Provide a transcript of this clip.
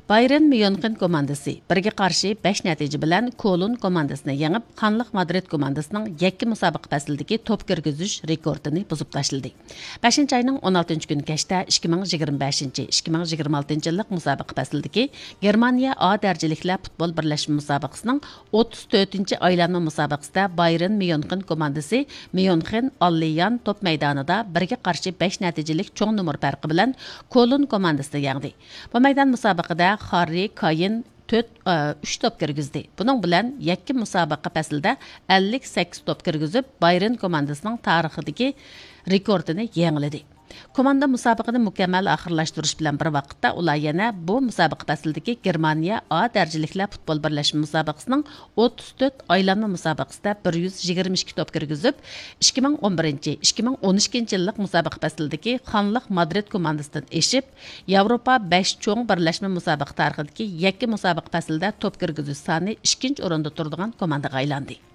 Bayern München komandası birga qarshi 5 natija bilan Kolon komandasini yengib, Qanlıq Madrid komandasining yakka musobaqa faslidagi top kirgizish rekordini buzib tashladi. 5-oyning 16-kuni kechda 2025-2026 yillik musobaqa faslidagi Germaniya A darajaliklar futbol birlashma musobaqasining 34-aylanma musobaqasida Bayern München komandasi München Allianz top maydonida birga qarshi 5 natijalik cho'ng numar farqi bilan Kolon komandasini yengdi. Bu maydon musobaqada Harry Kane 3 top kirgizdi. Bunun bilan yakka musobaqa faslida 58 top kirgizib, Bayern komandasining tarixidagi rekordini yangiladi. Komanda musobaqani mukammal oxirlashtirish bilan bir vaqtda ular yana bu musobaqa faslidagi Germaniya A darajaliklar futbol birlashma musobaqasining 34 aylanma musobaqasida 122 top kirgizib, 2011-2012 yillik musobaqa faslidagi Qanlıq Madrid komandasidan eshib, Yevropa 5 cho'ng birlashma musobaqa tarixidagi yakka musobaqa faslida top kirgizish soni 2-o'rinda turadigan komandaga aylandi.